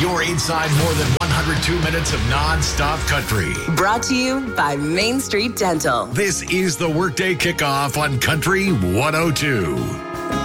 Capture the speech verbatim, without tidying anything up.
You're inside more than one hundred two minutes of non-stop country. Brought to you by Main Street Dental. This is the Workday Kickoff on Country one oh two.